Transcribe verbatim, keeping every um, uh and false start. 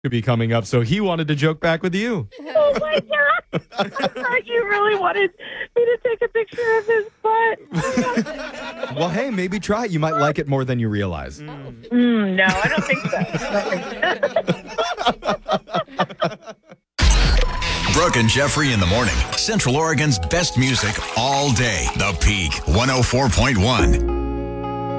could be coming up, so he wanted to joke back with you. Oh my God. I thought you really wanted me to take a picture of his butt. Well, hey, maybe try it. You might like it more than you realize. Mm. Mm, no, I don't think so. Brooke and Jeffrey in the morning. Central Oregon's best music all day. The Peak one oh four point one.